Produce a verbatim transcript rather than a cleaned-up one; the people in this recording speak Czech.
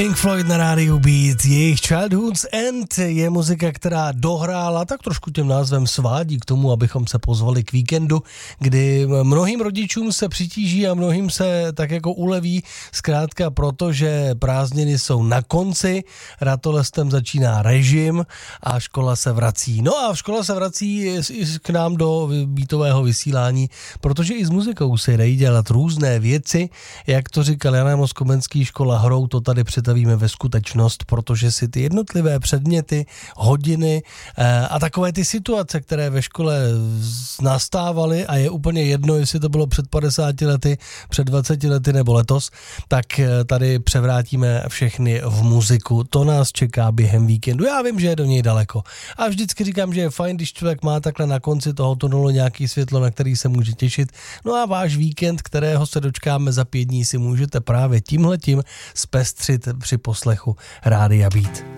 Pink Floyd na rádiu Beat, jejich Childhood's End je muzika, která dohrála tak trošku tím názvem svádí k tomu, abychom se pozvali k víkendu, kdy mnohým rodičům se přitíží a mnohým se tak jako uleví, zkrátka proto, že prázdniny jsou na konci, ratolestem začíná režim a škola se vrací. No a škola se vrací i k nám do beatového vysílání, protože i s muzikou se dají dělat různé věci, jak to říkal Jan Amos Komenský, škola hrou, to tady představíme ve skutečnost, protože si ty jednotlivé předměty, hodiny a takové ty situace, které ve škole nastávaly a je úplně jedno, jestli to bylo před padesáti lety, před dvaceti lety nebo letos, tak tady převrátíme všechny v muziku. To nás čeká během víkendu. Já vím, že je do něj daleko. A vždycky říkám, že je fajn, když člověk má takhle na konci toho tunelu nějaký světlo, na který se může těšit. No a váš víkend, kterého se dočkáme za pět dní, si můžete právě tímhletím zpestřit při poslechu Rádia Beat.